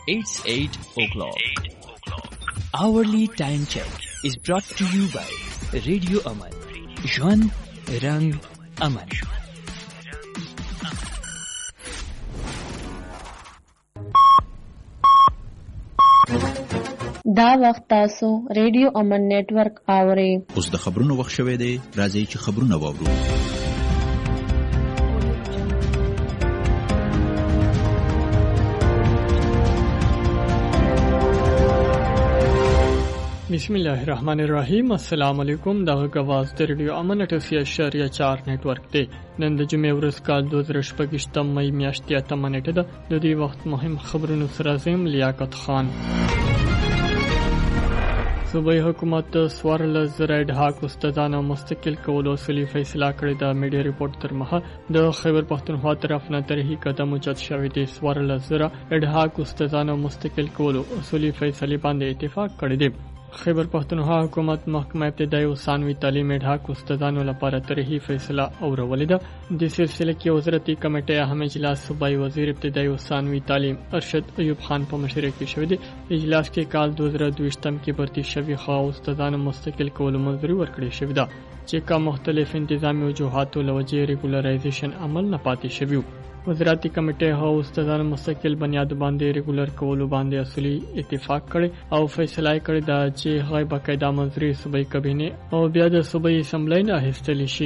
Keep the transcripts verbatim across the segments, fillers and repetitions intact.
It's eight o'clock. Hourly time check is brought to you by Radio Aman. Jwan Rang Aman. دا وخت تاسو ریډیو امن نیټورک اورئ. اوس د خبرونو وخت شوی دی. راځئ چې خبرونه واورو. بسم الله الرحمن الرحیم. السلام علیکم. دغه غواز د ریډیو امن اټسیا شریعه چار نیټورک دی. نن د جمعې ورځ کال دوه زره شپږم مې میاشتې اتمه نیټه ده. د دې وخت مهم خبرونو سره زم لیاقت خان. صوبایي حکومت سوارل زراید هاک استادانو مستقل کولو اصلي فیصله کړې ده. میډیا ریپورت تر مخه د خیبر پښتونخوا طرف نه ترهي قدم اوچت شوی دی. سوارل زراید هاک استادانو مستقل کولو اصلي فیصله باندې اتفاق کړی دی. خیبر پښتونخوا حکومت محکمه ابتدایي او ثانوي تعلیم ډاک استادانو لپاره ترهي فیصله اورولې ده. د سلسله کې وزارتي کمیټې اهم اجلاس صوبایي وزیر ابتدایي او ثانوي تعلیم ارشد ایوب خان په مشرۍ کې شوی دی. اجلاس کې کال دوه زره دوه کې برتی شوی خو استادانو مستقل کولو منظوري ورکړې شوې ده چې کا مختلف انتظامی وجوهاتو لوجې ریګولرایزیشن عمل نه پاتې شوی. وزارتي کمیټې هو استادانو مستقل بنیاد باندې ریګولر کولو باندې اصلي اتفاق کړي او فیصله کړې ده چې هغه باقاعده منظوري صوبایي کابینه او بیا د صوبایي اسمبلی نه اخیستل شي.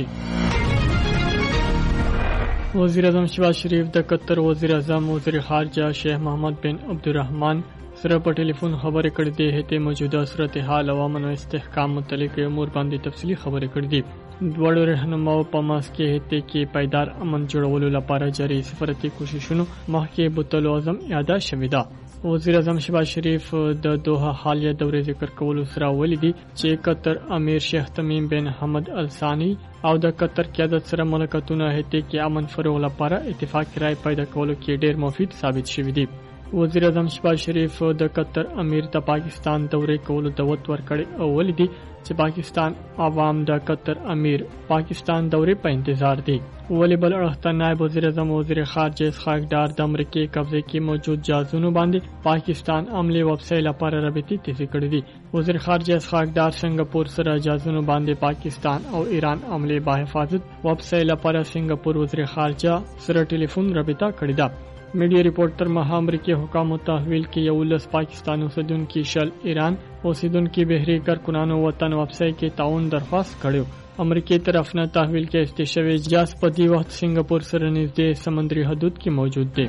وزیر اعظم شهباز شریف د قطر وزیر اعظم وزیر خارجه شیخ محمد بن عبدالرحمن سره په ټلیفون خبرې کړې دي. هته موجوده صورتحال او امن او استحکام متعلق امور باندې تفصیلی خبرې کړې دي. دوړو رهنماو په ماس کې هته کې پایدار امن جوړولو لپاره جاري سفارتي کوششونو مخکې بوتلو اعظم اعاده شوې ده. وزیر اعظم شهباز شریف د دوحه حالیه دورې ذکر کولو سره ولیدي چې قطر امیر شیخ تمیم بن حمد الثانی او د قطر قیادت سره ملاقاتونه هته کې امن فروغ لپاره اتفاق رائے پیدا کولو کې ډېر مفید ثابت شوی دي. وزیر اعظم شهباز شریف د قطر امیر ته پاکستان دورې کولو دعوت ورکړي او ولیدي چې پاکستان عوام د قطر امیر پاکستان دورې په انتظار دي. ولی بل اړخ نائب وزیر اعظم وزیر خارجه اسحاق ډار د امریکای قبضه کې موجود جازونو باندې پاکستان عملي وبسایټ لپاره رابطې تیزی کړې دي. وزیر خارجه اسحاق ډار سنگاپور سره جازونو باندې پاکستان او ایران عملي باحفاظت وبسایټ لپاره سنگاپور وزیر خارجه سره ټلیفون رابطه کړې ده. میډیا ریپورت تر مها امریکای حکامو تحویل کې یو لس پاکستان اوسیدونکو شل ایران اوسیدونکو بهري کارکنانو وطن وبسایټ کې تعاون درخواست کړو. امریکای طرف نه تحویل کې استشوي جاز په دی وخت سنگاپور سره نږدې سمندري حدود کې موجود دی.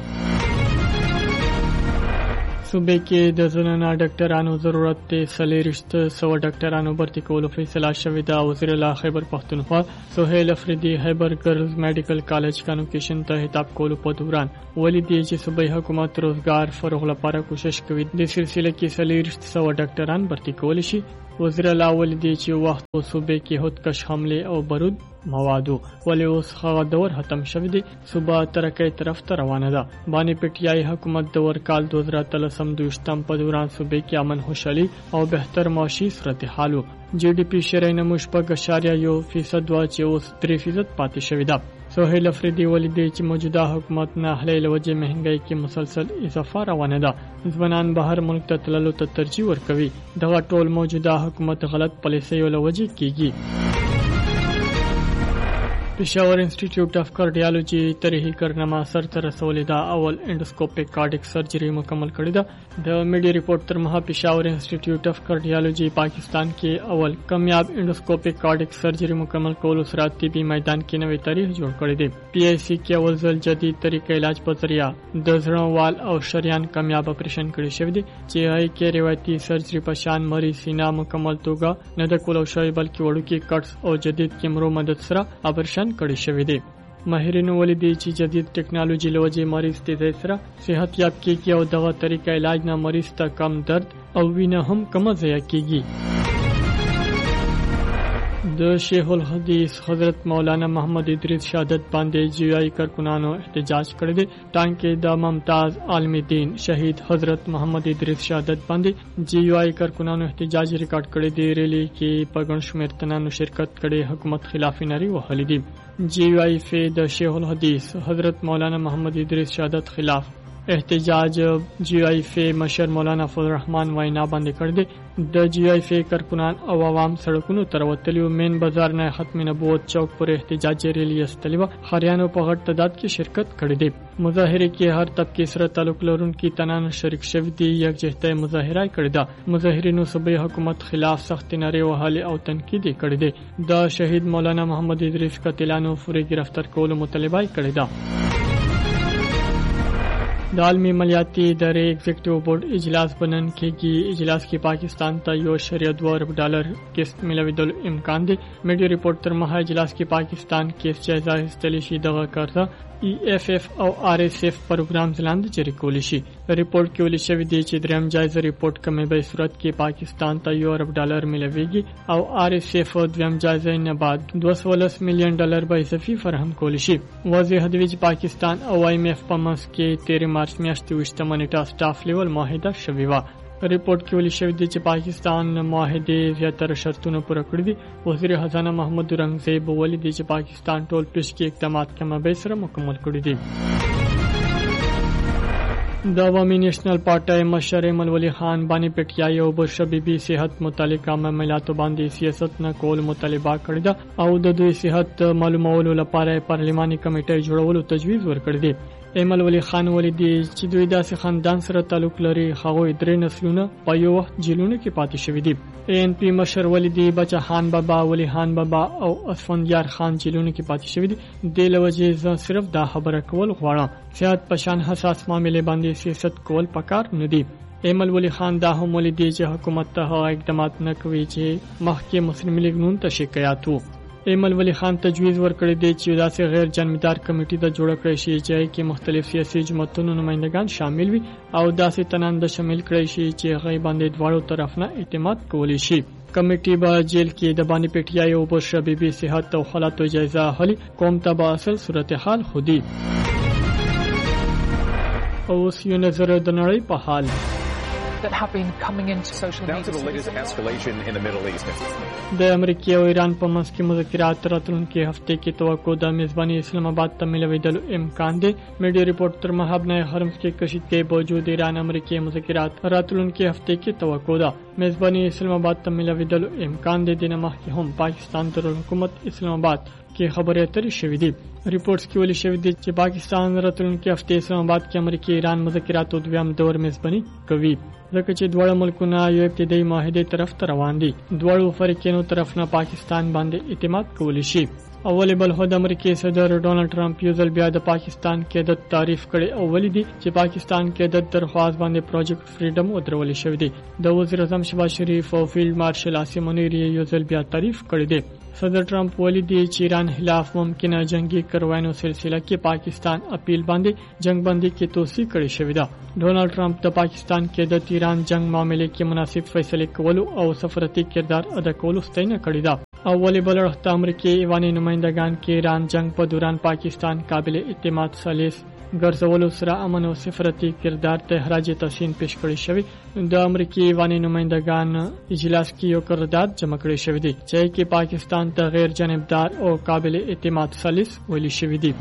صوبې کې د زنانه ډاکټرانو ضرورت دی. څلېرویشت سوه ډاکټرانو برتي کولو فیصله شوې ده. وزیر اعلی خیبر پښتونخوا سهیل افریدي خیبر ګرلز میډیکل کالج کانوکیشن ته خطاب کولو په دوران ولیدي چې صوبایي حکومت روزګار فروغ لپاره کوشش کوي. د سلسله کې څلېرویشت سوه ډاکټران برتي کول شي. وزیر اعلی ولیدي چې وخت په صوبې کې خودکش حمله او بارود موادو ولې اوس هغه دور ختم شوی دی. صوبه ترقۍ طرف ته روانه ده. باندې پټیای حکومت د ورکال دوه زره اتلسم دوشتم په دوران صوبې کې امن خوشحالي او بهتر معاشي صورتحال و. جی ډي پی شرعي نمو شپږ اعشاریه یو فیصد وا چې اوس درې فیصد پاتې شوی ده. سهیل افریدي ولیدي چې موجوده حکومت نه اهلي لوجه مهنګي کې مسلسل اضافه روانه ده. ځوانان بهر ملک ته تللو ته ترجیح ورکوي. دغه ټول موجوده حکومت غلط پالیسیو لوجه کیږي. پېښور انسټیټیوټ اف کارډیالوجي ترهي کارنامه سرته رسولې ده. اول انډوسکوپیک کارډیک سرجري مکمل کړې ده. د میډیا ریپورت تر مها پېښور انسټیټیوټ اف کارډیالوجي پاکستان کې اول کامیاب انډوسکوپیک کارډیک سرجري مکمل کولو سره طبي میدان کې نوې تاریخ جوړ کړی دی. پی آی سی کې اول ځل جدید طریقې علاج په ذریعہ د زړه وال او شریان کامیاب اپریشن کړی شوی دی چې هغه کې روایتي سرجري په شان مریض سینا مکمل توګه نه د کولو شوی بلکې وړوکی کټس او جدید کیمرو مدد سره اپریشن کړی شوی دی. ماهرینو ولیدي چې جدید ټیکنالوژي لوجه مریض تیزی سره صحت یاب کیږي او دغه طریقه علاج نه مریض ته کم درد او وینه هم کم ضایع کیږي. د شیخ الحدیث حضرت مولانا محمد ادریس شهادت باندې جی آی کارکنانو احتجاج کړی دی. ټانکې د ممتاز عالم دین شهید حضرت محمد ادریس شهادت باندې جی آی کارکنانو احتجاج ریکارډ کړی دی. ریلی کې په ګڼ شمېر تنانو شرکت کړي حکومت خلاف نارې وهلې دي. جی آی فی د شیخ الحدیث حضرت مولانا محمد ادریس شهادت خلاف احتجاج جی آی فی مشر مولانا فضل الرحمن وینا باندې کړ دی د جی آی فی کارکنان او عوام سړکونو تر وتلیو مین بازار نه ختم نبوت چوک پر احتجاجي ریلی استلیوه خریانو په غټ تعداد کې شرکت کړی دی مظاهره کې هر طبقه سره تعلق لرونکي تنان شریک شوی دی یکجهته مظاهره کړی دا مظاهرینو صوبې حکومت خلاف سخت نارې وهلې او تنقید کړی دی دا شهید مولانا محمد ادریس قاتلانو فوري گرفتار کولو مطالبه کړی دا د عالمي مالیاتي ادارې ایگزیکټیو بورډ اجلاس بنن کېږي اجلاس کې پاکستان ته یو اشاریه دوه ارب ډالر قسط ملویدل امکان دی میډیا رپورټ تر مها اجلاس کې پاکستان کیس جایزه اخیستل شي دغه قرضه ای اف اف او آر اس اف پروګرام لاندې جری کولی شي رپورټ کې ویل شوی دی چې دریم جایزه رپورټ کمې به صورت کې پاکستان ته یو ارب ډالر ملويږي او آر اس اف دریم جایزه نه بعد دوه سوه لس میلیون ډالر به اضافي فراهم کولی شي واضح دی چې پاکستان او آی ایم اف په منځ کې تیرې مارچ میاشتې وشته منیټه سټاف لیول معاهده شوې وه رپورټ کې ویل شوی دی چې پاکستان معاهده زیاتره شرطونه پوره کړي دي وزیر خزانه محمد اورنګزیب ویلي دی چې پاکستان ټول پیشکي اقدامات کمابه سره مکمل کړي دي د عوامي نیشنل پارټۍ مشر ایمل ولی خان باندې پټیای او برشه بي بي صحت متعلقه معاملاتو باندې سیاست نه کول مطالبه کړې ده او د دوی صحت معلومولو لپاره پارلماني کمیټه جوړولو تجویز ورکړی دی ایمل ولی خان ولی دی چې دوی داسې خاندان سره تعلق لري هغه درې نسلونه په یو وخت جیلونه کې پاتې شوی دي ای ان پی مشر ولی دی بچا خان بابا ولی خان بابا او اسفندیار خان جیلونه کې پاتې شوی دي د لوجه ز صرف دا خبره کول غواړم صحت پشان حساس معاملې باندې سیاست کول پکار نه دی ایمل ولی خان دا هم ولی دی چې حکومت ته اقدامات نه کوي چې مخکې مسلم لیگ نون ته شکایت وو ایمل ولی خان تجویز ورکړی دی چې داسې غیر جانبدار کمیټې ته جوړه کړی شي چې کې مختلف سیاسي جماعتونو نمائندگان شامل وي او داسې تنانده شامل کړی شي چې غي باندې دواړو طرف نه اعتماد کولی شي کمیټې به جیل کې د باندې پټیای او برشه بي بي صحت او حالاتو جایزه اخلي قوم ته به اصل صورتحال خودي او یو نظر د نړۍ په حال that have been coming into social media. Down to the latest escalation in the Middle East. د امریکا او ایران په منځ کې مذاکرات راتلونکي هفته کې توقع د میزباني اسلام آباد ته ملویدلو امکان دی میډیا رپورټ تر مهابنه حرم کې کشیدګۍ باوجود ایران امریکا مذاکرات راتلونکي هفته کې توقع ده میزباني اسلام آباد ته ملویدلو امکان دی د مخکې هم پاکستان تر حکومت اسلام آباد کې خبرې اترې شوې دي ریپورتس کې ویل شوی دی چې پاکستان راتلونکي هفته اسلام آباد کې امریکا ایران مذاکراتو دویم دور میزباني کوي ځکه چې دواړه ملکونه یو ابتدایي معاهده طرف ته روان دي دواړو فریقینو طرف نه پاکستان باندې اعتماد کولی شي اول بل هو د امریکای صدر ډونالد ټرمپ یو ځل بیا د پاکستان قیادت تعریف کړي او ولې دي چې پاکستان قیادت درخواست باندې پروجیکټ فریډم ودرول شوی دی د وزیر اعظم شهباز شریف او فیلډ مارشل عاصم منیر یو ځل بیا تعریف کړی دی صدر ټرمپ ویلي دی چې ایران خلاف ممکنه جنگي کاروایانو سلسله کې پاکستان اپیل باندې جنگ بندي کې توصیه کړې شوې ده ډونالد ټرمپ د پاکستان کې د ایران جنگ معاملې کې مناسب فیصله کولو او سفارتي کردار ادا کولو ستاینه کړې ده اول بل وخت امریکای ایواني نمائندگان کې ایران جنگ په دوران پاکستان قابل اعتماد ثالث ګرځولو سره امن او سفارتي کردار ته حراج تحسین پیش کړی شوی د امریکای ایواني نمائندگان اجلاس کې یو قرارداد جمع کړی شوی دی چې کې پاکستان ته غیر جانبدار او قابل اعتماد ثالث ویل شوی دی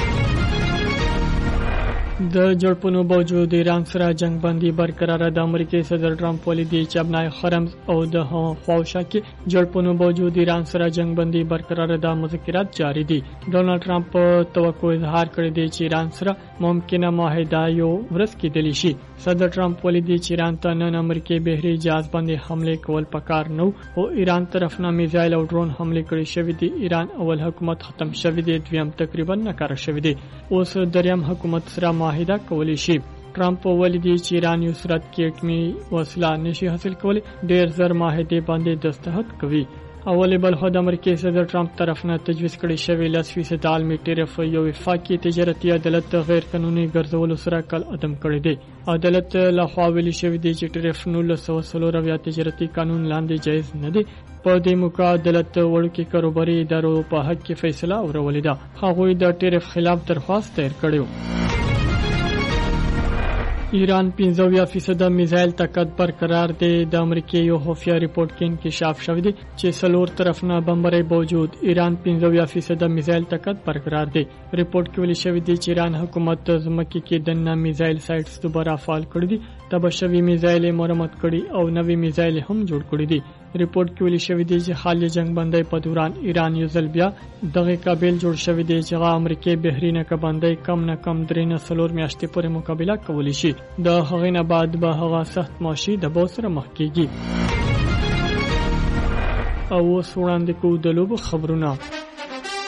د جړپونو باوجود ایران سره جنگ بندي برقرار د امریکای صدر ټرمپ ویلي دی چې ابنای حرم او د خواوشا کې جړپونو باوجود ایران سره جنگ بندي برقرار د مذاکرات جاری دي ډونالد ټرمپ توقع اظهار کړی دی چې ایران سره ممکنه معاهده یو ورځ کېدلی شي صدر ټرمپ ویلي دی چې ایران ته نن امریکای بحري جهاز باندې حمله کول پکار نه او ایران طرف نه میزایل او ډرون حمله کړی شوی دی ایران اول حکومت ختم شوی دی دویم تقریبا ناکاره شوی دی اوس دریم حکومت سره معاهده کولی شي ټرمپ ویلي دی چې ایران یو صورت کې اټومي وسله نشي حاصل کولی ډیر زر معاهده باندې دستخط کوي اول بل خو د امریکای صدر ټرمپ طرف نه تجویز کړی شوی لس فیصد عالمي ټیرف یو وفاقي تجارتي عدالت غیر قانوني ګرځولو سره کل عدم کړی دی عدالت لخوا ویلي شوی دی چې ټیرف نولس سوه څلور اویا تجارتي قانون لاندې جایز نه دی په دې موقع عدالت وړوکي کاروباري ادارو په حق کې فیصله اورولې ده هغوی د ټیرف خلاف درخواست دایر کړی ایران پنځه اویا فیصده میزایل طاقت برقرار دی. د امریکې یو خفیه ریپورټ کې انکشاف شوی دی چې څلور طرف نه بمبارۍ باوجود ایران پنځه اویا فیصده میزایل طاقت برقرار دی. ریپورټ کې ویل شوی دی چې ایران حکومت ځمکې کې دننه میزایل سایټس دوباره فعال کړي دي، تباه شوي میزایل مرمت کړي او نوي میزایل هم جوړ کړي دي. ریپورټ کې ویل شوی دی چې حالیه جنگ بندۍ په دوران ایران یو ځل بیا دغه قابل جوړ شوی دی چې هغه امریکې بهرینه کبندۍ کم نه کم درې نه څلور میاشتې پورې مقابله کولی شي. د هغې نه بعد به هغه سخت معاشي دباو سره مخ کېږي. او اوس وړاندې کوو د لوبو خبرونه.